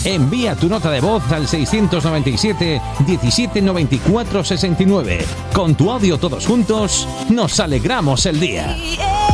Envía tu nota de voz al 697 17 94 69. Con tu audio todos juntos, nos alegramos el día.